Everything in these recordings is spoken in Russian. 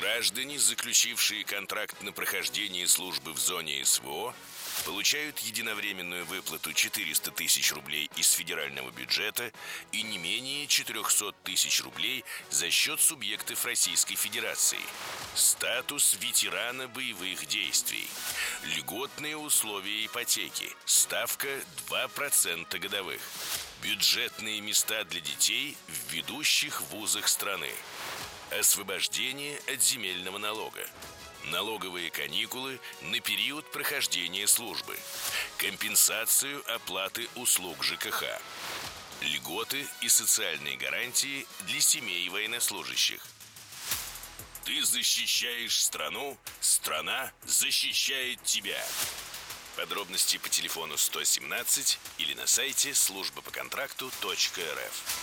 Граждане, заключившие контракт на прохождение службы в зоне СВО, получают единовременную выплату 400 тысяч рублей из федерального бюджета и не менее 400 тысяч рублей за счет субъектов Российской Федерации. Статус ветерана боевых действий. Льготные условия ипотеки. Ставка 2% годовых. Бюджетные места для детей в ведущих вузах страны. Освобождение от земельного налога. Налоговые каникулы на период прохождения службы. Компенсацию оплаты услуг ЖКХ. Льготы и социальные гарантии для семей военнослужащих. Ты защищаешь страну, страна защищает тебя. Подробности по телефону 117 или на сайте службапоконтракту.рф.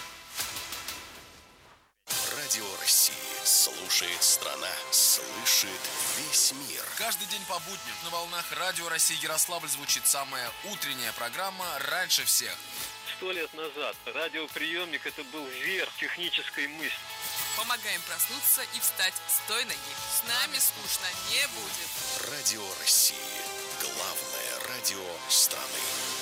Радио России слушает страна, слышит весь мир. Каждый день по будням на волнах Радио России Ярославль звучит самая утренняя программа «Раньше всех». 100 лет назад радиоприемник – это был верх технической мысли. Помогаем проснуться и встать с той ноги. С нами скучно не будет. Радио России. Главное радио страны.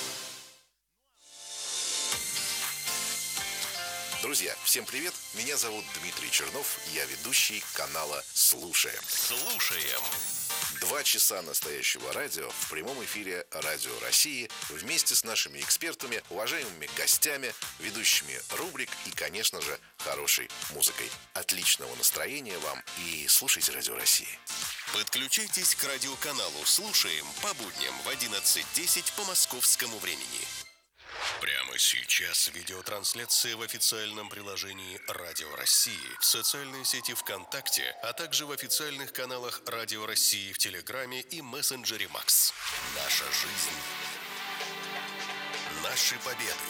Друзья, всем привет! Меня зовут Дмитрий Чернов, я ведущий канала «Слушаем». Слушаем. 2 часа настоящего радио в прямом эфире Радио России вместе с нашими экспертами, уважаемыми гостями, ведущими рубрик и, конечно же, хорошей музыкой. Отличного настроения вам и слушайте Радио России. Подключайтесь к радиоканалу «Слушаем» по будням в 11:10 по московскому времени. Прямо сейчас видеотрансляция в официальном приложении Радио России, в социальной сети ВКонтакте, а также в официальных каналах Радио России в Телеграме и мессенджере Макс. Наша жизнь, наши победы,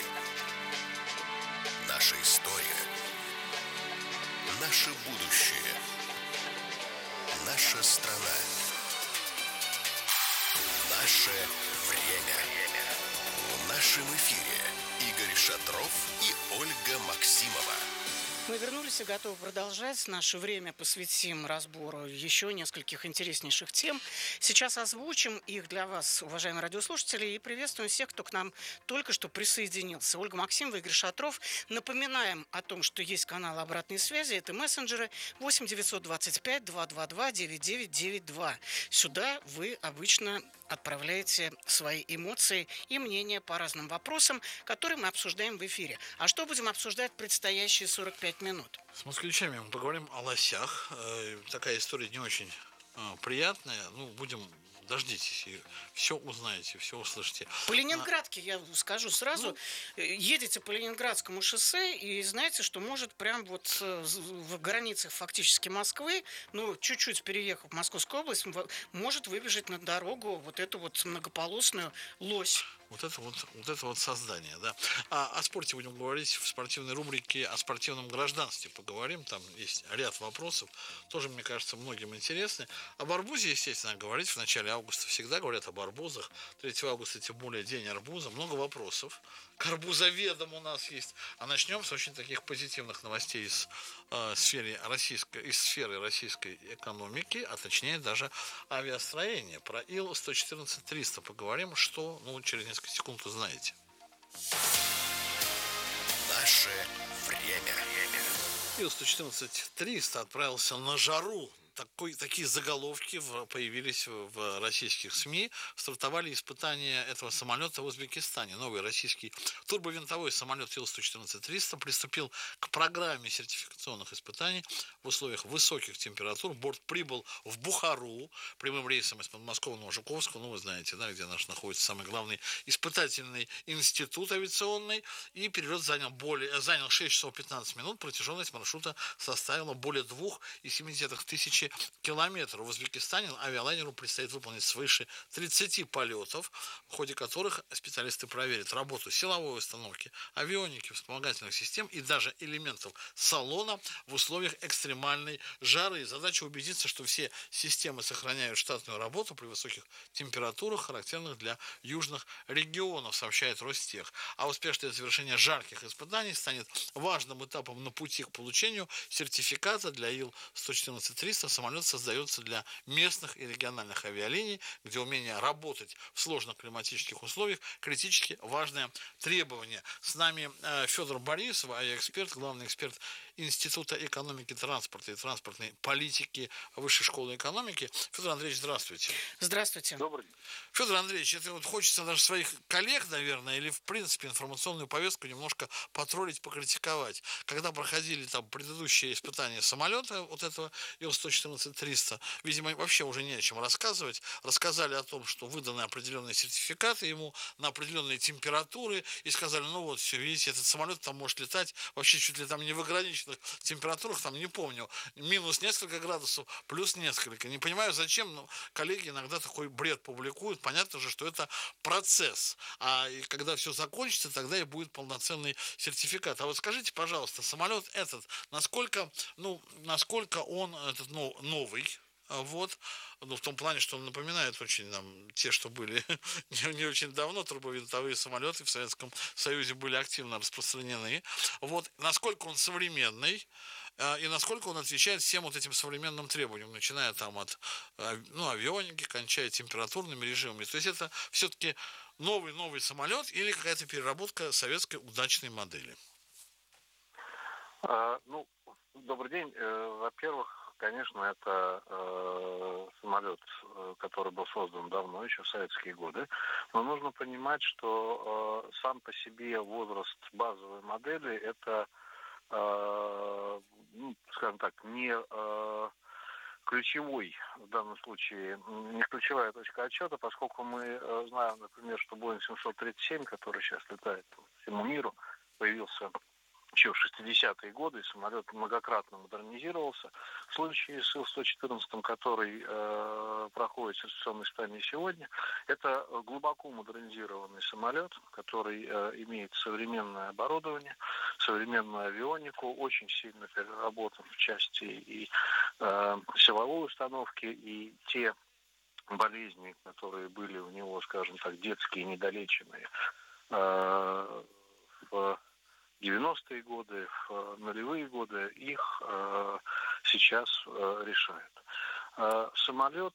наша история, наше будущее, наша страна, наше время. В нашем эфире Игорь Шатров и Ольга Максимова. Мы вернулись и готовы продолжать. Наше время посвятим разбору еще нескольких интереснейших тем. Сейчас озвучим их для вас, уважаемые радиослушатели, и приветствуем всех, кто к нам только что присоединился. Ольга Максимова, Игорь Шатров. Напоминаем о том, что есть канал обратной связи. Это мессенджеры 8 925 222 9992. Сюда вы обычно отправляете свои эмоции и мнения по разным вопросам, которые мы обсуждаем в эфире. А что будем обсуждать в предстоящие 45 минут? С москвичами мы поговорим о лосях. Такая история не очень приятная. Дождитесь, и все узнаете, все услышите. По Ленинградке, я скажу сразу, едете по Ленинградскому шоссе и знаете, что может прям вот в границах фактически Москвы, чуть-чуть переехав в Московскую область, может выбежать на дорогу вот эту вот многополосную лось. Вот это создание, да. О спорте будем говорить в спортивной рубрике, о спортивном гражданстве поговорим. Там есть ряд вопросов, тоже, мне кажется, многим интересны. Об арбузе, естественно, говорить в начале августа всегда говорят об арбузах. 3 августа, тем более, день арбуза. Много вопросов. К арбузоведам у нас есть. А начнем с очень таких позитивных новостей из сферы российской экономики, а точнее даже авиастроения. Про Ил-114-300 поговорим, что, через несколько секунд узнаете. Наше время. Ил-114-300 отправился на жару. Такие заголовки появились в российских СМИ. Стартовали испытания этого самолета в Узбекистане. Новый российский турбовинтовой самолет Ил-114-300 приступил к программе сертификационных испытаний в условиях высоких температур. Борт прибыл в Бухару прямым рейсом из подмосковного Жуковского. Вы знаете, да, где находится самый главный испытательный институт авиационный. И перелет занял 6 часов 15 минут. Протяженность маршрута составила более 2,7 тысячи 3000 километров. В Узбекистане авиалайнеру предстоит выполнить свыше 30 полетов, в ходе которых специалисты проверят работу силовой установки, авионики, вспомогательных систем и даже элементов салона в условиях экстремальной жары. Задача убедиться, что все системы сохраняют штатную работу при высоких температурах, характерных для южных регионов, сообщает Ростех. А успешное завершение жарких испытаний станет важным этапом на пути к получению сертификата для Ил-114-300. Самолет создается для местных и региональных авиалиний, где умение работать в сложных климатических условиях критически важное требование. С нами Федор Борисов, авиаэксперт, главный эксперт Института экономики транспорта и транспортной политики Высшей школы экономики. Федор Андреевич, здравствуйте. Здравствуйте. Добрый день. Федор Андреевич, это вот хочется даже своих коллег, наверное, или в принципе информационную повестку немножко потроллить, покритиковать. Когда проходили там предыдущие испытания самолета, вот этого Ил-114-300, видимо, вообще уже не о чем рассказывать. Рассказали о том, что выданы определенные сертификаты ему на определенные температуры, и сказали, ну вот, все, видите, этот самолет там может летать вообще чуть ли там не в ограниченных температурах, там, не помню, минус несколько градусов, плюс несколько. Не понимаю, зачем, но коллеги иногда такой бред публикуют. Понятно же, что это процесс. А и когда все закончится, тогда и будет полноценный сертификат. А вот скажите, пожалуйста, самолет этот, насколько он этот, новый, вот, в том плане, что он напоминает очень нам те, что были не очень давно, турбовинтовые самолеты в Советском Союзе были активно распространены. Вот, насколько он современный, и насколько он отвечает всем вот этим современным требованиям, начиная там от авионики, кончая температурными режимами. То есть это все-таки новый самолет или какая-то переработка советской удачной модели? Добрый день. Во-первых, конечно, это самолет, который был создан давно, еще в советские годы. Но нужно понимать, что сам по себе возраст базовой модели – это, скажем так, не ключевой в данном случае, не ключевая точка отсчета, поскольку мы знаем, например, что Boeing 737, который сейчас летает по всему миру, появился еще в 60-е годы, самолет многократно модернизировался. В случае с Ил-114, который проходит сертификационное испытание сегодня, это глубоко модернизированный самолет, который имеет современное оборудование, современную авионику, очень сильно переработан в части и силовой установки, и те болезни, которые были у него, скажем так, детские, недолеченные в 90-е годы, в нулевые годы, их сейчас решают. Самолет,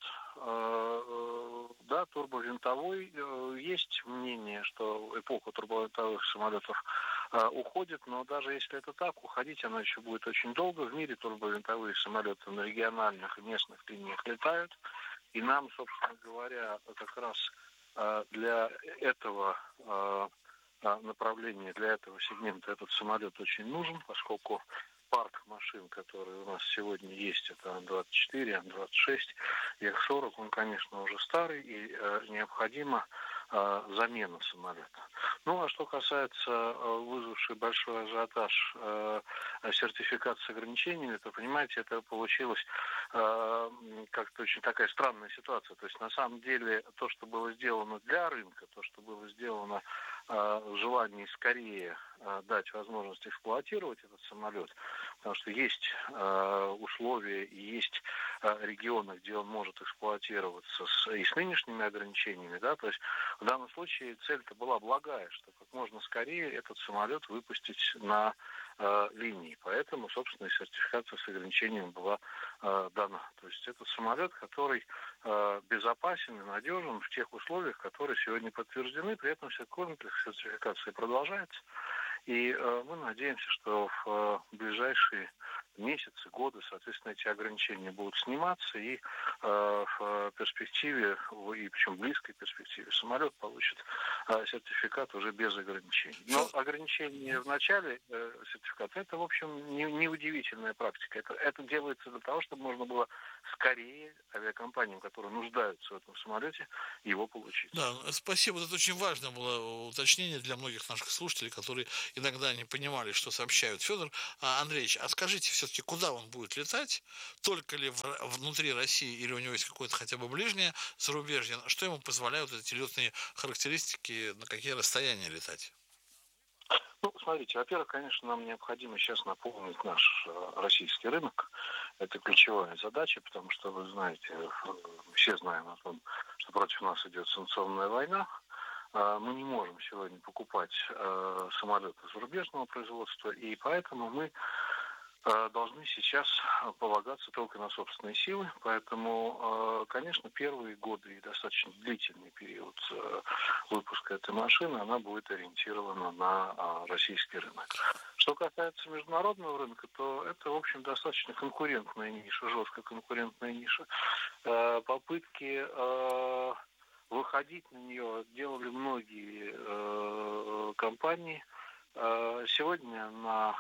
да, турбовинтовой. Есть мнение, что эпоха турбовинтовых самолетов уходит, но даже если это так, уходить она еще будет очень долго. В мире турбовинтовые самолеты на региональных и местных линиях летают. И нам, собственно говоря, как раз для этого направление, для этого сегмента этот самолет очень нужен, поскольку парк машин, который у нас сегодня есть, это Ан-24, Ан-26, Як-40, он, конечно, уже старый, и необходима замена самолета. Ну, а что касается вызвавшей большой ажиотаж сертификат с ограничениями, то, понимаете, это получилось как-то очень такая странная ситуация. То есть, на самом деле, то, что было сделано для рынка, то, что было сделано в желании скорее дать возможность эксплуатировать этот самолет, потому что есть условия и есть регионы, где он может эксплуатироваться и с нынешними ограничениями, да, то есть в данном случае цель-то была благая, что как можно скорее этот самолет выпустить на линии, поэтому, собственно, и сертификация с ограничениями была дана. То есть это самолет, который безопасен и надежен в тех условиях, которые сегодня подтверждены, при этом комплекс сертификации продолжается. И мы надеемся, что в ближайшие месяцы, годы, соответственно, эти ограничения будут сниматься, и в перспективе, и причем близкой перспективе, самолет получит сертификат уже без ограничений. Но ограничения в начале сертификата, это, в общем, не удивительная практика. Это делается для того, чтобы можно было скорее авиакомпаниям, которые нуждаются в этом самолете, его получить. Да, спасибо. Это очень важное было уточнение для многих наших слушателей, которые иногда не понимали, что сообщают. Федор Андреевич, а скажите все-таки, все-таки куда он будет летать, только ли внутри России или у него есть какое-то хотя бы ближнее зарубежье, что ему позволяют эти летные характеристики, на какие расстояния летать? Ну, смотрите, во-первых, конечно, нам необходимо сейчас наполнить наш российский рынок. Это ключевая задача, потому что, вы знаете, все знаем о том, что против нас идет санкционная война. Мы не можем сегодня покупать самолеты зарубежного производства, и поэтому мы должны сейчас полагаться только на собственные силы. Поэтому, конечно, первые годы и достаточно длительный период выпуска этой машины, она будет ориентирована на российский рынок. Что касается международного рынка, то это, в общем, достаточно конкурентная ниша, жестко конкурентная ниша. Попытки выходить на нее делали многие компании. Сегодня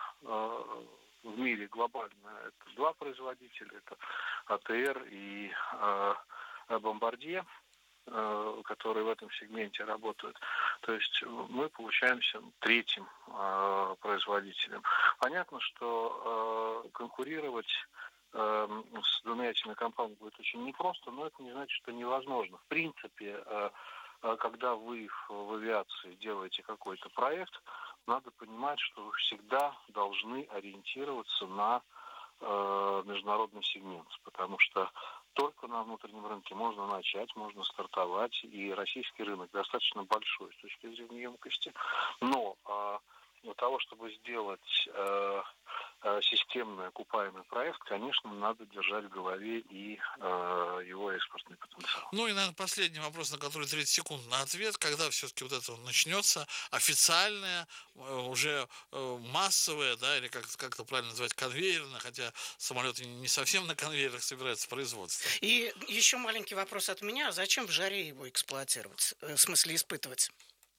в мире глобально это два производителя, это АТР и Бомбардье, которые в этом сегменте работают. То есть мы получаемся третьим производителем. Понятно, что конкурировать с двумя этими компаниями будет очень непросто, но это не значит, что невозможно. В принципе, когда вы в авиации делаете какой-то проект, надо понимать, что вы всегда должны ориентироваться на международный сегмент, потому что только на внутреннем рынке можно начать, можно стартовать, и российский рынок достаточно большой с точки зрения емкости, но для того, чтобы сделать системный окупаемый проект, конечно, надо держать в голове и его экспортный потенциал. Ну и, наверное, последний вопрос, на который 30 секунд на ответ. Когда все-таки вот это начнется официальное, уже массовое, да, или как это правильно называть, конвейерное, хотя самолеты не совсем на конвейерах собираются производство. И еще маленький вопрос от меня. Зачем в жаре его эксплуатировать? В смысле, испытывать?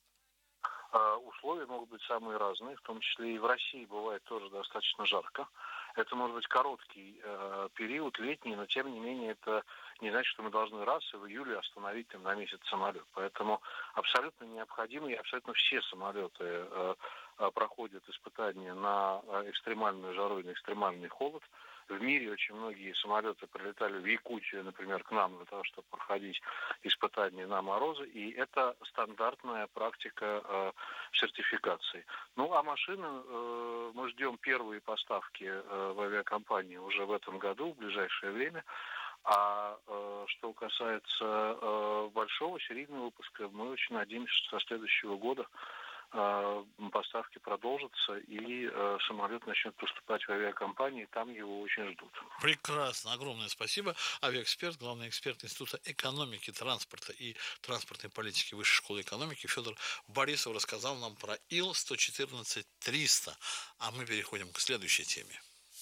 Условия могут быть самые разные, в том числе и в России бывает тоже достаточно жарко. Это может быть короткий период, летний, но тем не менее это не значит, что мы должны раз и в июле остановить там на месяц самолет. Поэтому абсолютно необходимо, и абсолютно все самолеты проходят испытания на экстремальную жару и на экстремальный холод. В мире очень многие самолеты прилетали в Якутию, например, к нам для того, чтобы проходить испытания на морозы, и это стандартная практика сертификации. Ну, а машины мы ждем первые поставки в авиакомпании уже в этом году, в ближайшее время. А что касается большого серийного выпуска, мы очень надеемся, что со следующего года поставки продолжатся, и самолет начнет поступать в авиакомпании, там его очень ждут. Прекрасно, огромное спасибо. Авиаэксперт, главный эксперт Института экономики, транспорта и транспортной политики Высшей школы экономики Федор Борисов рассказал нам про Ил-114-300. А мы переходим к следующей теме.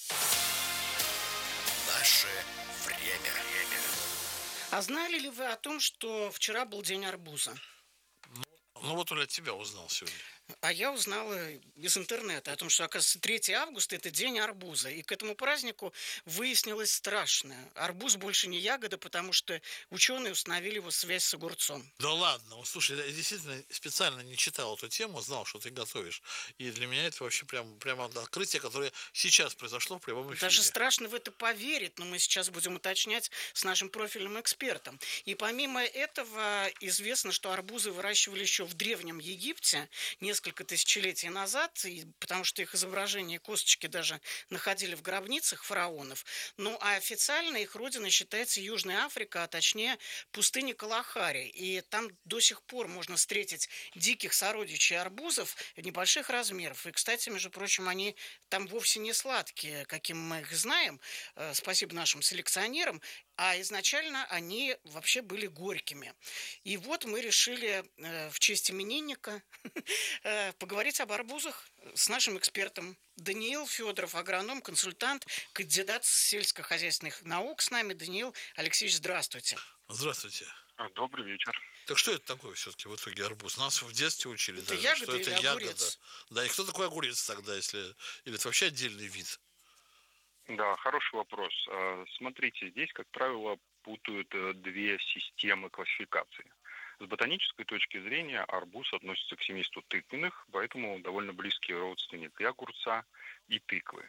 Наше время. А знали ли вы о том, что вчера был день арбуза? Ну вот уже от тебя узнал сегодня. А я узнала из интернета о том, что, оказывается, 3 августа – это день арбуза. И к этому празднику выяснилось страшное. Арбуз больше не ягода, потому что ученые установили его связь с огурцом. Да ладно, вот, слушай, я действительно специально не читал эту тему, знал, что ты готовишь. И для меня это вообще прямо открытие, которое сейчас произошло в прямом эфире. Даже страшно в это поверить, но мы сейчас будем уточнять с нашим профильным экспертом. И помимо этого известно, что арбузы выращивали еще в Древнем Египте несколько тысячелетий назад, потому что их изображения и косточки даже находили в гробницах фараонов. Ну, а официально их родиной считается Южная Африка, а точнее пустыня Калахари. И там до сих пор можно встретить диких сородичей арбузов небольших размеров. И, кстати, между прочим, они там вовсе не сладкие, каким мы их знаем, спасибо нашим селекционерам, а изначально они вообще были горькими. И вот мы решили в честь именинника поговорить об арбузах с нашим экспертом. Даниил Федоров, агроном, консультант, кандидат сельскохозяйственных наук с нами. Даниил Алексеевич, здравствуйте. Здравствуйте. Добрый вечер. Так что это такое все-таки в итоге арбуз? Нас в детстве учили, Это даже, ягода что это или ягода. огурец? Да, и кто такой огурец тогда, или это вообще отдельный вид? Да, хороший вопрос. Смотрите, здесь, как правило, путают две системы классификации. С ботанической точки зрения арбуз относится к семейству тыквенных, поэтому довольно близкий родственник и огурца, и тыквы.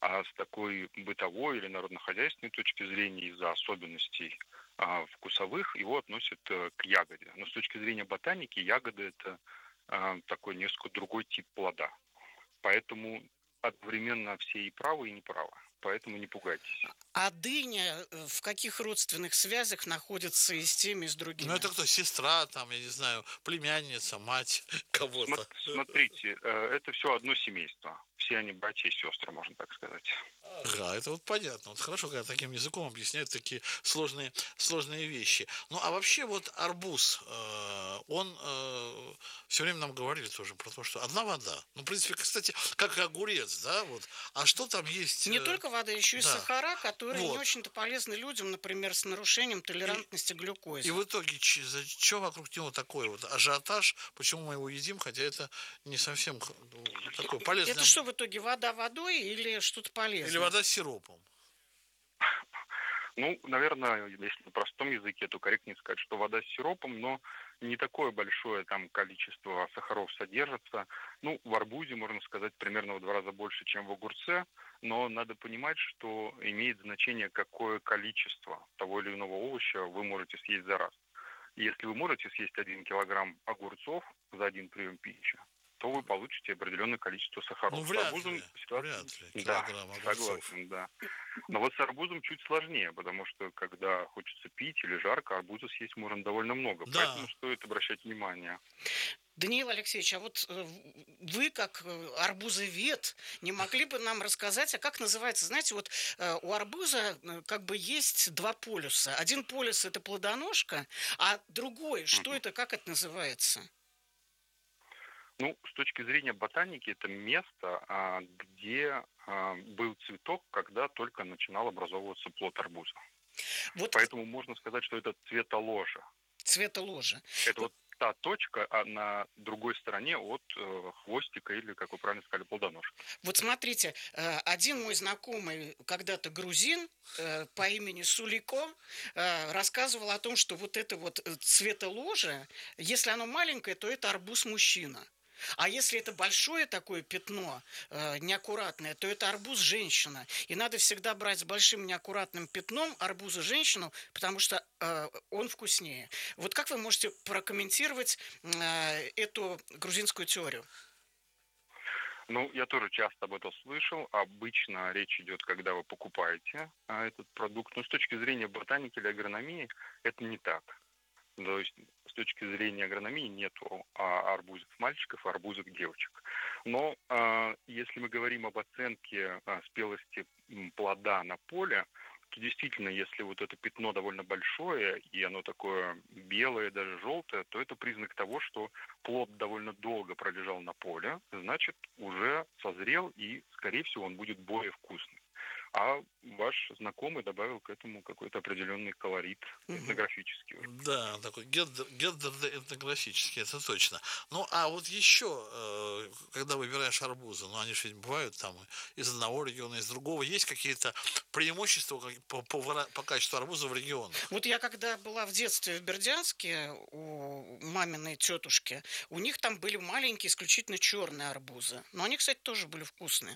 А с такой бытовой или народно-хозяйственной точки зрения, из-за особенностей вкусовых, его относят к ягоде. Но с точки зрения ботаники, ягода – это такой несколько другой тип плода. Поэтому одновременно все и правы, и неправы. Поэтому не пугайтесь. А дыня в каких родственных связях находится и с теми, и с другими? Ну, это кто? Сестра, там, я не знаю, племянница, мать кого-то. Смотрите, это все одно семейство. Все они братья и сестры, можно так сказать. Да, это вот понятно. Вот хорошо, когда таким языком объясняют такие сложные вещи. Ну, а вообще вот арбуз, он все время нам говорили тоже про то, что одна вода. Ну, в принципе, кстати, как и огурец, да, вот. А что там есть? Не только вода, еще и да. сахара, которые Вот. не очень-то полезны людям, например, с нарушением толерантности к глюкозе. И в итоге, что вокруг него такой вот ажиотаж, почему мы его едим, хотя это не совсем такое полезное. Это что в итоге, вода водой или что-то полезное? Или вода с сиропом? Ну, наверное, если на простом языке, то корректнее сказать, что вода с сиропом, но не такое большое там количество сахаров содержится. Ну, в арбузе, можно сказать, примерно в 2 раза больше, чем в огурце, но надо понимать, что имеет значение, какое количество того или иного овоща вы можете съесть за раз. Если вы можете съесть 1 килограмм огурцов за 1 прием пищи, то вы получите определенное количество сахаров. Ну, вряд ли. Да, Килограмм огурцов. согласен, да. Но вот с арбузом чуть сложнее, потому что когда хочется пить или жарко, арбуза съесть можно довольно много. Да. Поэтому стоит обращать внимание. Даниил Алексеевич, а вот вы, как арбузовед, не могли бы нам рассказать, а как называется? Знаете, вот у арбуза как бы есть 2 полюса. Один полюс – это плодоножка, а другой, что это, как это называется? Ну, с точки зрения ботаники, это место, где был цветок, когда только начинал образовываться плод арбуза. Вот Поэтому можно сказать, что это цветоложа. Цветоложа. Это вот та точка на другой стороне от хвостика или, как вы правильно сказали, плодоножки. Вот смотрите, один мой знакомый, когда-то грузин, по имени Сулико, рассказывал о том, что вот это вот цветоложа, если оно маленькое, то это арбуз-мужчина. А если это большое такое пятно, неаккуратное, то это арбуз-женщина. И надо всегда брать с большим неаккуратным пятном арбуза-женщину, потому что он вкуснее. Вот как вы можете прокомментировать эту грузинскую теорию? Ну, я тоже часто об этом слышал. Обычно речь идет, когда вы покупаете этот продукт. Но с точки зрения ботаники или агрономии это не так. То есть с точки зрения агрономии нету арбузов мальчиков, арбузов девочек. Но если мы говорим об оценке спелости плода на поле, то действительно, если вот это пятно довольно большое, и оно такое белое, даже желтое, то это признак того, что плод довольно долго пролежал на поле, значит, уже созрел, и, скорее всего, он будет более вкусный. А ваш знакомый добавил к этому какой-то определенный колорит этнографический. Да, такой гендерно-этнографический, это точно. Ну, а вот еще, когда выбираешь арбузы, ну, они же ведь бывают там из одного региона, из другого, есть какие-то преимущества по качеству арбуза в регионах? Вот я когда была в детстве в Бердянске у маминой тетушки, у них там были маленькие, исключительно черные арбузы. Но они, кстати, тоже были вкусные.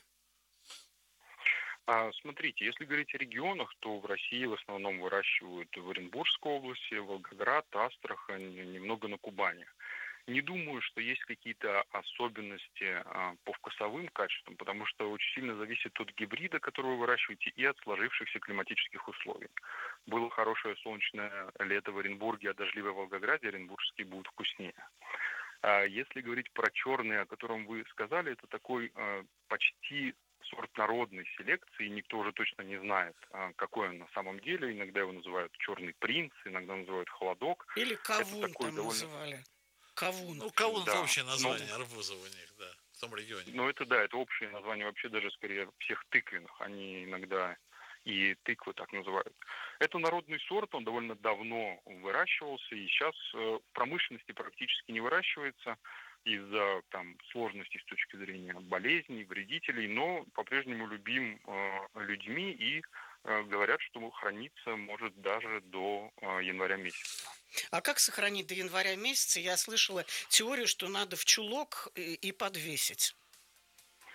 Смотрите, если говорить о регионах, то в России в основном выращивают в Оренбургской области, Волгоград, Астрахань, немного на Кубани. Не думаю, что есть какие-то особенности по вкусовым качествам, потому что очень сильно зависит от гибрида, который вы выращиваете, и от сложившихся климатических условий. Было хорошее солнечное лето в Оренбурге, а дождливое в Волгограде, оренбургские будут вкуснее. Если говорить про черный, о котором вы сказали, это такой почти сорт народной селекции, никто уже точно не знает, какой он на самом деле. Иногда его называют черный принц, иногда называют холодок. Или кавун там называли. Кавун. Ну, кавун это общее название арбуза у них, да, в том регионе. Ну, это да, это общее название вообще даже скорее всех тыквенных. Они иногда и тыквы так называют. Это народный сорт, он довольно давно выращивался, и сейчас в промышленности практически не выращивается из-за там сложностей с точки зрения болезней, вредителей, но по-прежнему любим людьми и говорят, что храниться может даже до января месяца. А как сохранить до января месяца? Я слышала теорию, что надо в чулок и подвесить.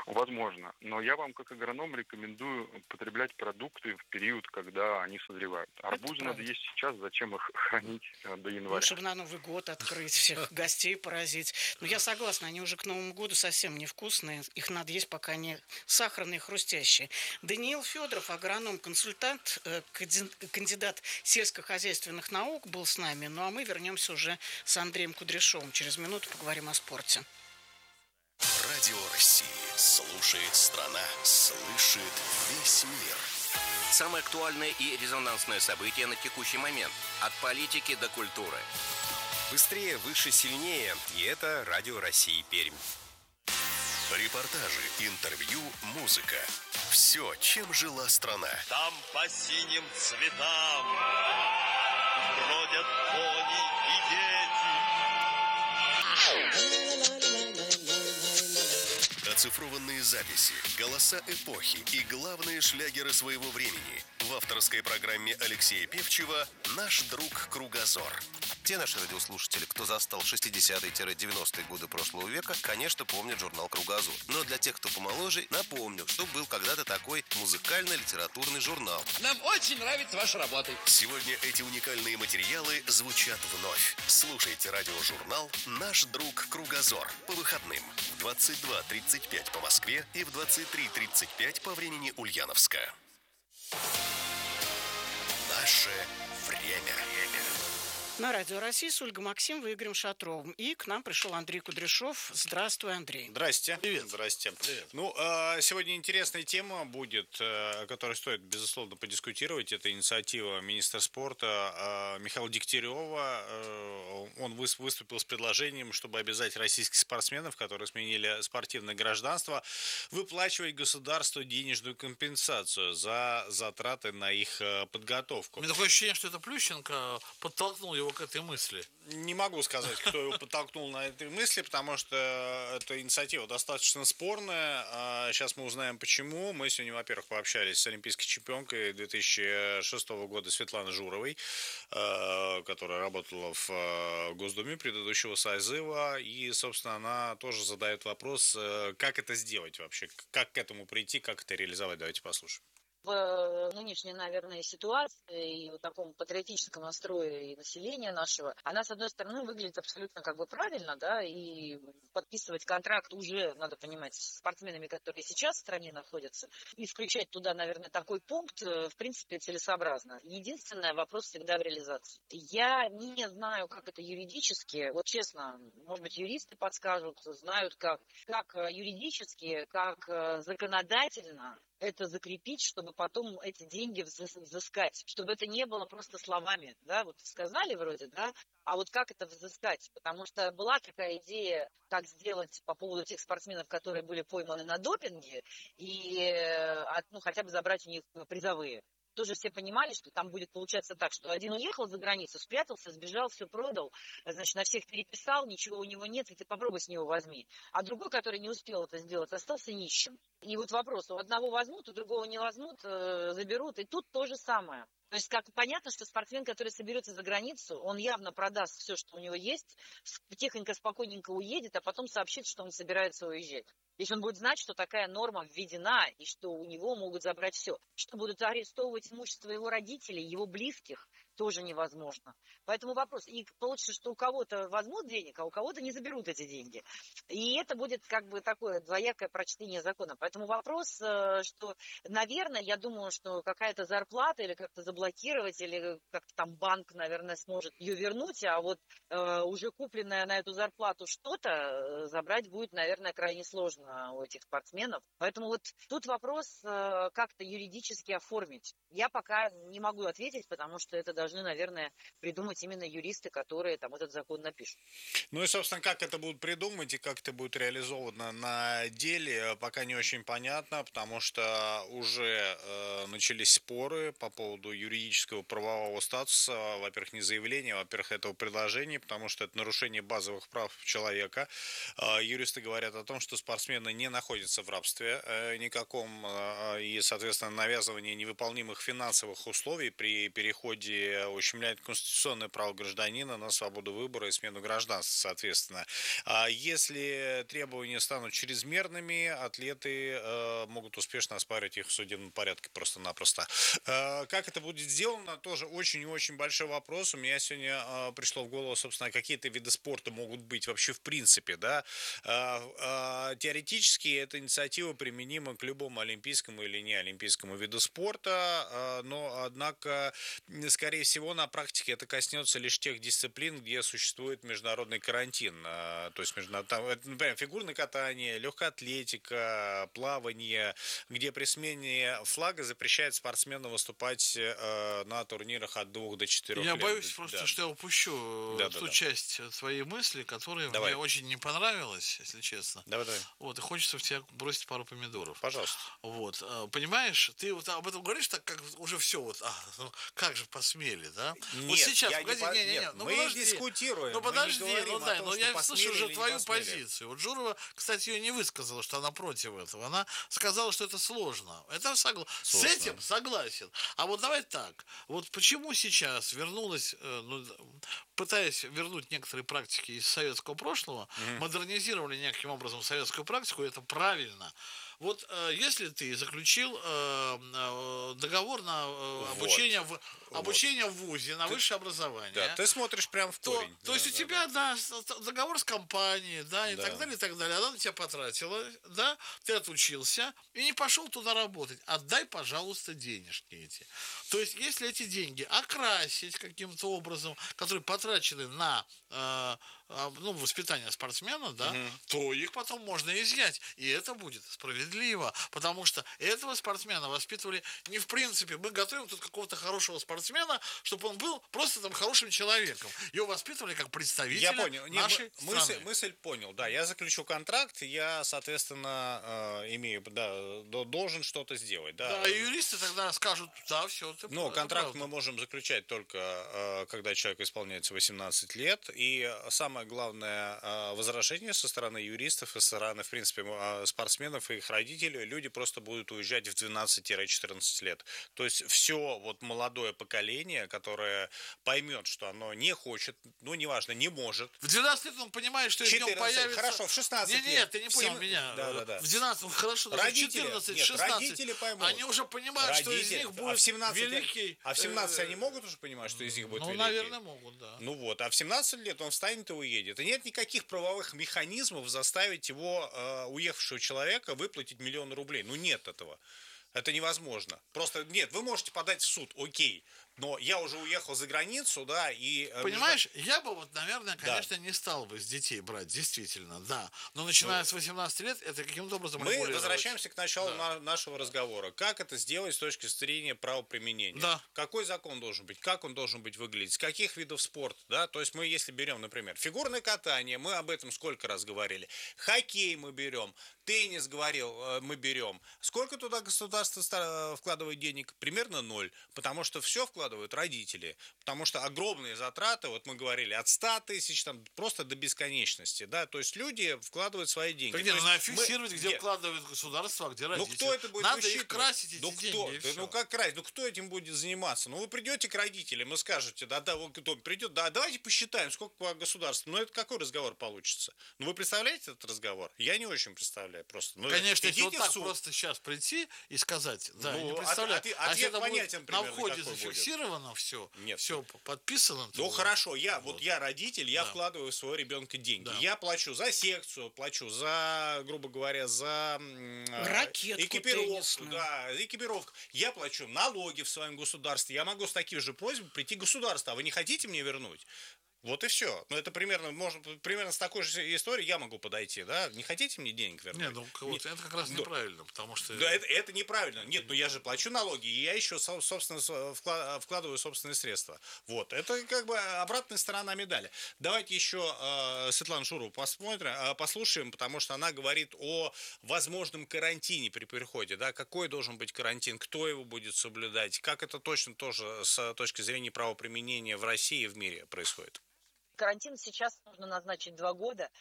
Возможно. Но я вам, как агроном, рекомендую потреблять продукты в период, когда они созревают. Арбузы надо есть сейчас, зачем их хранить до января? Ну, чтобы на Новый год открыть, всех гостей поразить. Но я согласна, они уже к Новому году совсем невкусные. Их надо есть, пока они сахарные, хрустящие. Даниил Федоров, агроном-консультант, кандидат сельскохозяйственных наук, был с нами. Ну, а мы вернемся уже с Андреем Кудряшовым. Через минуту поговорим о спорте. Радио России. Слушает страна. Слышит весь мир. Самое актуальное и резонансное событие на текущий момент. От политики до культуры. Быстрее, выше, сильнее. И это Радио России Пермь. Репортажи, интервью, музыка. Все, чем жила страна. Там по синим цветам бродят кони и дети. Оцифрованные записи, голоса эпохи и главные шлягеры своего времени. В авторской программе Алексея Певчева «Наш друг Кругозор». Те наши радиослушатели, кто застал 60-е-90-е годы прошлого века, конечно, помнят журнал «Кругозор». Но для тех, кто помоложе, напомню, что был когда-то такой музыкально-литературный журнал. Нам очень нравится ваша работа. Сегодня эти уникальные материалы звучат вновь. Слушайте радиожурнал «Наш друг Кругозор» по выходным в 22:35 по Москве и в 23:35 по времени Ульяновска. Наше время. На Радио России с Ольгой Максимовой и Игорем Шатровым. И к нам пришел Андрей Кудряшов. Здравствуй, Андрей. Здрасте. Привет. Здрасте. Привет. Ну, сегодня интересная тема будет, о которой стоит, безусловно, подискутировать. Это инициатива министра спорта Михаила Дегтярева. Он выступил с предложением, чтобы обязать российских спортсменов, которые сменили спортивное гражданство, выплачивать государству денежную компенсацию за затраты на их подготовку. У меня такое ощущение, что это Плющенко подтолкнул его к этой мысли. Не могу сказать, кто его подтолкнул на этой мысли, потому что эта инициатива достаточно спорная. Сейчас мы узнаем, почему. Мы сегодня, во-первых, пообщались с олимпийской чемпионкой 2006 года Светланой Журовой, которая работала в Госдуме предыдущего созыва. И, собственно, она тоже задает вопрос, как это сделать вообще, как к этому прийти, как это реализовать. Давайте послушаем. В нынешней, наверное, ситуации и в таком патриотическом настрое и населения нашего, она, с одной стороны, выглядит абсолютно как бы правильно, да, и подписывать контракт уже, надо понимать, с спортсменами, которые сейчас в стране находятся, и включать туда, наверное, такой пункт, в принципе, целесообразно. Единственный вопрос всегда в реализации. Я не знаю, как это юридически, вот честно, может быть, юристы подскажут, знают, как юридически, как законодательно это закрепить, чтобы потом эти деньги взыскать, чтобы это не было просто словами, да, вот сказали вроде, да, а вот как это взыскать, потому что была такая идея, как сделать по поводу тех спортсменов, которые были пойманы на допинге, и, хотя бы забрать у них призовые. Тоже все понимали, что там будет получаться так, что один уехал за границу, спрятался, сбежал, все продал, значит, на всех переписал, ничего у него нет, и ты попробуй с него возьми. А другой, который не успел это сделать, остался нищим. И вот вопрос, у одного возьмут, у другого не возьмут, заберут, и тут то же самое. То есть, как понятно, что спортсмен, который соберется за границу, он явно продаст все, что у него есть, тихонько, спокойненько уедет, а потом сообщит, что он собирается уезжать. Если он будет знать, что такая норма введена, и что у него могут забрать все. Что будут арестовывать имущество его родителей, его близких, тоже невозможно. Поэтому вопрос. И получится, что у кого-то возьмут денег, а у кого-то не заберут эти деньги. И это будет как бы такое двоякое прочтение закона. Поэтому вопрос, что, наверное, я думаю, что какая-то зарплата или как-то заблокировать, или как-то там банк, наверное, сможет ее вернуть, а вот уже купленное на эту зарплату что-то забрать будет, наверное, крайне сложно у этих спортсменов. Поэтому вот тут вопрос как-то юридически оформить. Я пока не могу ответить, потому что это должны, наверное, придумать именно юристы, которые там этот закон напишут. Ну и, собственно, как это будут придумать и как это будет реализовано на деле, пока не очень понятно, потому что уже начались споры по поводу юридического правового статуса, во-первых, не заявления, во-первых, этого предложения, потому что это нарушение базовых прав человека. Юристы говорят о том, что спортсмены не находятся в рабстве никаком, и, соответственно, навязывание невыполнимых финансовых условий при переходе ущемляет конституционное право гражданина на свободу выбора и смену гражданства, соответственно. Если требования станут чрезмерными, атлеты могут успешно оспаривать их в судебном порядке просто-напросто. Как это будет сделано, тоже очень и очень большой вопрос. У меня сегодня пришло в голову, собственно, какие-то виды спорта могут быть вообще в принципе, да. Теоретически эта инициатива применима к любому олимпийскому или неолимпийскому виду спорта, но, однако, скорее всего, на практике это коснется лишь тех дисциплин, где существует международный карантин. То есть, например, фигурное катание, легкая атлетика, плавание, где при смене флага запрещает спортсмену выступать на турнирах от 2 до 4 Я лет. боюсь просто, что я упущу ту часть твоей мысли, которая мне очень не понравилась, если честно. Давай. Вот, и хочется в тебя бросить пару помидоров. Пожалуйста. Вот, понимаешь, ты вот об этом говоришь так, как уже все, вот, ну, как же посмели, да? Нет, вот сейчас, погоди, ну, мы дискутируем. Ну, подожди, но я слышу уже твою позицию. Вот Журова, кстати, ее не высказала, что она против этого. Она сказала, что это сложно. Это с этим согласен. А вот давай так. Вот почему сейчас вернулась, пытаясь вернуть некоторые практики из советского прошлого, модернизировали неким образом советскую практику, это правильно. Вот если ты заключил договор на обучение в ВУЗе, на высшее образование. Да, ты смотришь прямо в корень. То есть у тебя, договор с компанией, и так далее, и так далее. Она на тебя потратила, ты отучился и не пошел туда работать. Отдай, пожалуйста, денежки эти. То есть, если эти деньги окрасить каким-то образом, которые потрачены на воспитание спортсмена, то их потом можно изъять. И это будет справедливо. Потому что этого спортсмена воспитывали не в принципе. Мы готовим тут какого-то хорошего спортсмена, чтобы он был просто там хорошим человеком. Его воспитывали как представителя нашей страны. Мысль понял, да. Я заключу контракт, я, соответственно, должен что-то сделать. Да, и юристы тогда скажут, все. Но контракт мы можем заключать только, когда человеку исполняется 18 лет. И самое главное возражение со стороны юристов и со стороны, в принципе, спортсменов и их родителей, люди просто будут уезжать в 12-14 лет. То есть все вот молодое поколение, которое поймет, что оно не хочет, неважно, не может. В 12 лет он понимает, что из него появится... Хорошо, в 16 лет. Нет, ты не понял меня. Да. В 12, хорошо, родители, 14, нет, 16. Родители поймут. Они уже понимают, что из них будет великий... А в 17 они могут уже понимать, что из них будет великий? Наверное, могут, да. А в 17 лет он встанет и уедет. И нет никаких правовых механизмов заставить его, уехавшего человека, выплатить 1 000 000 рублей. Нет этого. Это невозможно. Просто нет, вы можете подать в суд, окей. Но я уже уехал за границу, и... Понимаешь, я бы наверное, конечно, не стал бы с детей брать, действительно, да. Но начиная с 18 лет, это каким-то образом... Мы возвращаемся к началу нашего разговора. Как это сделать с точки зрения правоприменения? Да. Какой закон должен быть? Как он должен быть выглядеть? С каких видов спорта? Да? То есть мы, если берем, например, фигурное катание, мы об этом сколько раз говорили. Хоккей мы берем, теннис, мы берем. Сколько туда государство вкладывает денег? Примерно 0. Потому что все вкладывают родители, потому что огромные затраты, вот мы говорили, от 100 тысяч, просто до бесконечности, то есть люди вкладывают свои деньги. Так надо фиксировать, где вкладывает государство, а где родители. Кто это будет надо высчитывать? Их красить, эти деньги. Как красить? Кто этим будет заниматься? Вы придете к родителям и скажете, кто придет, давайте посчитаем, сколько по государству. Это какой разговор получится? Вы представляете этот разговор? Я не очень представляю просто. Конечно, если вот так просто сейчас прийти и сказать, не представляю. А если это будет на входе зафиксировано все, все подписано. Хорошо, я родитель, я вкладываю в своего ребенка деньги. Да. Я плачу за секцию, плачу за, грубо говоря, за ракетку, экипировку. Экипировку. Я плачу налоги в своем государстве. Я могу с такой же просьбой прийти к государству. А вы не хотите мне вернуть? Вот и все. Это примерно с такой же историей я могу подойти, Не хотите мне денег вернуть? Нет, это как раз неправильно, потому что... Да, это неправильно. Нет, я же плачу налоги, и я еще, собственно, вкладываю собственные средства. Это как бы обратная сторона медали. Давайте еще Светлану Шурову послушаем, потому что она говорит о возможном карантине при переходе, какой должен быть карантин, кто его будет соблюдать, как это точно тоже с точки зрения правоприменения в России и в мире происходит. Карантин сейчас нужно назначить 2 года,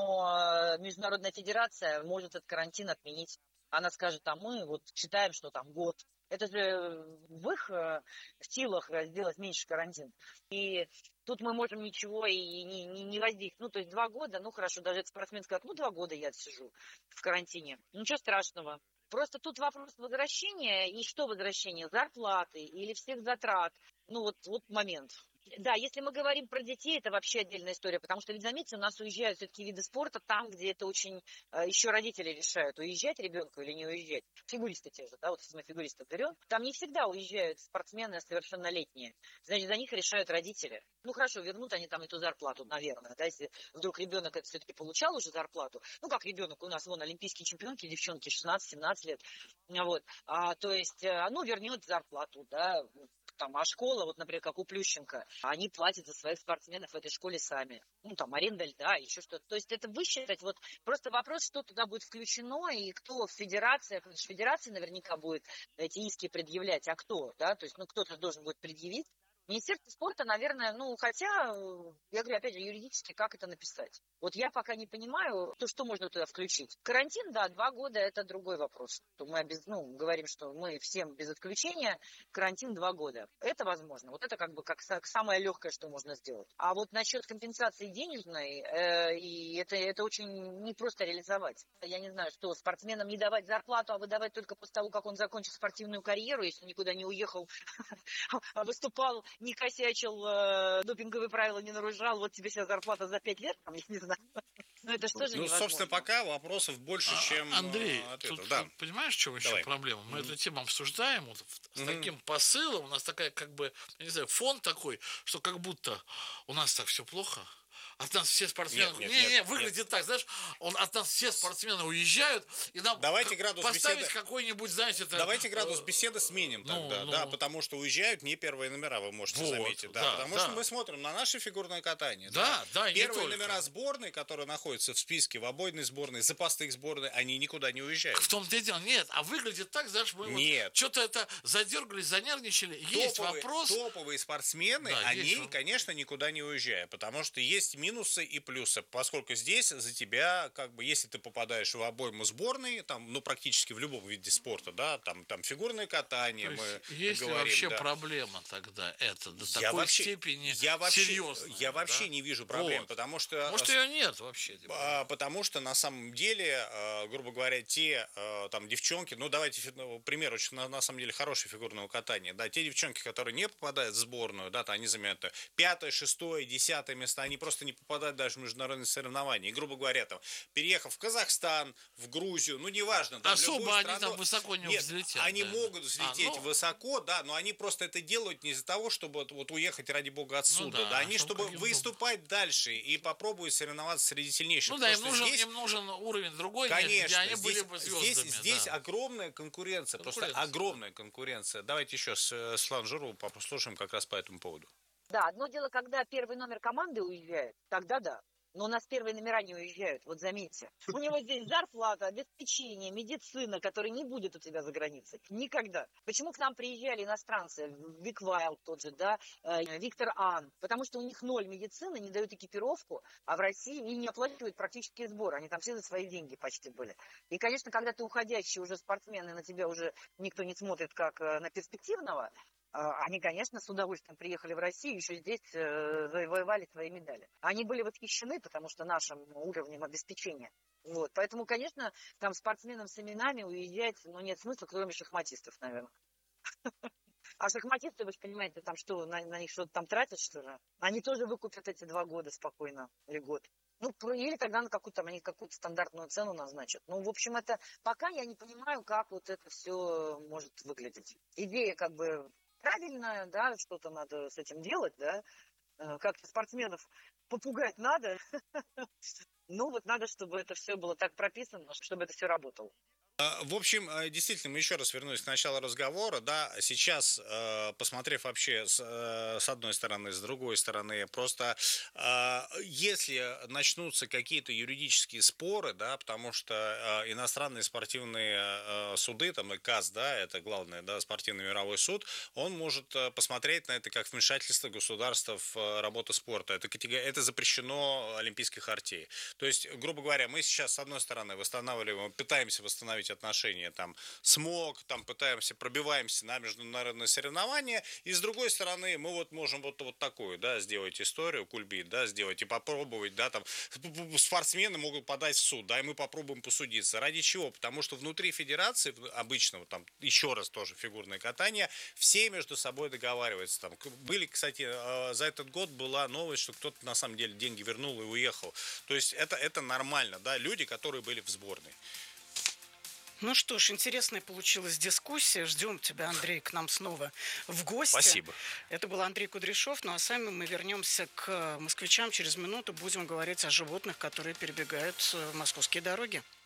но Международная федерация может этот карантин отменить. Она скажет, мы считаем, что год Это же в их силах сделать меньше карантин. И тут мы можем ничего и не воздействовать. Ну, то есть 2 года, ну, хорошо, даже этот спортсмен скажет, 2 года я сижу в карантине. Ничего страшного. Просто тут вопрос возвращения. И что возвращение? Зарплаты или всех затрат? Ну, вот момент. Да, если мы говорим про детей, это вообще отдельная история, потому что, ведь заметьте, у нас уезжают все-таки виды спорта там, где это очень еще родители решают, уезжать ребенку или не уезжать. Фигуристы те же, да, вот если мы фигуристов берем, там не всегда уезжают спортсмены совершеннолетние, значит, за них решают родители. Ну, хорошо, вернут они там эту зарплату, наверное, да, если вдруг ребенок это все-таки получал уже зарплату, ну, как ребенок у нас, вон, олимпийские чемпионки, девчонки, 16-17 лет, вот, то есть, ну, вернет зарплату, да, там, а школа, вот, например, как у Плющенко, они платят за своих спортсменов в этой школе сами. Ну, там, аренда льда, еще что-то. То есть это высчитать, вот, просто вопрос, что туда будет включено, и кто в федерации, потому что федерация наверняка будет эти иски предъявлять, а кто, да, то есть, ну, кто-то должен будет предъявить. Министерство спорта, наверное, ну, хотя, я говорю, опять же, юридически, как это написать? Вот я пока не понимаю, то что можно туда включить. Карантин, да, 2 года, это другой вопрос. Мы говорим, что мы всем без исключения, карантин 2 года. Это возможно. Вот это как бы как самое легкое, что можно сделать. А вот насчет компенсации денежной, и это очень непросто реализовать. Я не знаю, что спортсменам не давать зарплату, а выдавать только после того, как он закончил спортивную карьеру, если никуда не уехал, выступал, не косячил, допинговые правила не нарушал, вот тебе вся зарплата за 5 лет, там, я не знаю. Ну, это что же невозможно. Собственно, пока вопросов больше, чем Андрей, ответов. тут, Да. понимаешь, в чем еще проблема? Мы эту тему обсуждаем с таким посылом, у нас такая, как бы, я не знаю, фон такой, что как будто у нас так все плохо. От нас все спортсмены... Выглядит так, знаешь, от нас все спортсмены уезжают, и нам поставить какой-нибудь, знаете... Давайте градус беседы сменим тогда, да, потому что уезжают не первые номера, вы можете заметить, да, потому что мы смотрим на наше фигурное катание. Да, первые номера сборной, которые находятся в списке, в обойной сборной, запасных сборной, они никуда не уезжают. В том-то и дело, нет, а выглядит так, знаешь, мы вот что-то это задергались, занервничали, есть вопрос... Топовые спортсмены, они, конечно, никуда не уезжают, потому что есть минусы и плюсы, поскольку здесь за тебя, как бы, если ты попадаешь в обойму сборной, там, ну, практически в любом виде спорта, да, там фигурное катание, мы есть говорим, вообще да. проблема тогда это до такой степени серьезная? Я вообще не вижу проблем, потому что... Может, ее нет вообще? Потому что, на самом деле, грубо говоря, те там девчонки, ну, давайте пример очень, на самом деле, хорошего фигурного катания, да, те девчонки, которые не попадают в сборную, да, они занимают 5, 6, 10 места, они просто не попадают даже в международные соревнования. И, грубо говоря, там, переехав в Казахстан, в Грузию, ну, неважно. Там, особо они там высоко не взлетят. Они могут взлететь высоко, да, но они просто это делают не из-за того, чтобы вот уехать, ради бога, отсюда. Да, они, чтобы выступать дальше и попробовать соревноваться среди сильнейших. Ну да, им нужен уровень другой, конечно, где они были бы звездами. Здесь огромная конкуренция, просто огромная конкуренция. Давайте еще с Светланой Журовой послушаем как раз по этому поводу. Да, одно дело, когда первый номер команды уезжает, тогда да. Но у нас первые номера не уезжают, вот заметьте. У него здесь зарплата, обеспечение, медицина, которая не будет у тебя за границей. Никогда. Почему к нам приезжали иностранцы? Вик Вайлд тот же, да, Виктор Ан. Потому что у них 0 медицины, не дают экипировку, а в России им не оплачивают практически сбор. Они там все за свои деньги почти были. И, конечно, когда ты уходящий уже спортсмен, и на тебя уже никто не смотрит как на перспективного, они, конечно, с удовольствием приехали в Россию, еще здесь завоевали свои медали. Они были восхищены, потому что нашим уровнем обеспечения. Вот. Поэтому, конечно, там спортсменам с именами уезжать, ну, нет смысла, кроме шахматистов, наверное. А шахматисты, вы же понимаете, там что, на них что-то там тратят, что ли? Они тоже выкупят эти 2 года спокойно, или год. Ну, или тогда они какую-то стандартную цену назначат. Ну, в общем, это пока я не понимаю, как вот это все может выглядеть. Идея как бы правильная, да, что-то надо с этим делать, да, как-то спортсменов попугать надо. Ну, вот надо, чтобы это все было так прописано, чтобы это все работало. В общем, действительно, мы еще раз вернусь к началу разговора, да, сейчас, посмотрев вообще с одной стороны, с другой стороны, просто если начнутся какие-то юридические споры, да, потому что иностранные спортивные суды, там и КАС, да, это главный, да, спортивный мировой суд, он может посмотреть на это как вмешательство государства в работу спорта. Это запрещено Олимпийской хартией. То есть, грубо говоря, мы сейчас, с одной стороны, пытаемся восстановить эти отношения, там, смог, там, пробиваемся на международные соревнования, и с другой стороны, мы вот можем вот такую, да, сделать историю, кульбит, да, сделать и попробовать, да, там, спортсмены могут подать в суд, да, и мы попробуем посудиться. Ради чего? Потому что внутри федерации, обычного, там, еще раз тоже фигурное катание, все между собой договариваются. Там, были, кстати, за этот год была новость, что кто-то, на самом деле, деньги вернул и уехал. То есть это нормально, да, люди, которые были в сборной. Ну что ж, интересная получилась дискуссия. Ждем тебя, Андрей, к нам снова в гости. Спасибо. Это был Андрей Кудряшов. Ну а сами мы вернемся к москвичам. Через минуту будем говорить о животных, которые перебегают московские дороги.